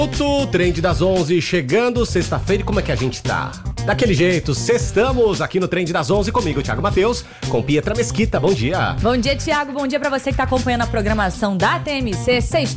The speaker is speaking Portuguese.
O Trend das 11 chegando, sexta-feira, e como é que a gente tá? Daquele jeito, sextamos aqui no Trend das 11 comigo, Thiago Matheus, com Pietra Mesquita, bom dia. Bom dia, Thiago, bom dia pra você que tá acompanhando a programação da TMC.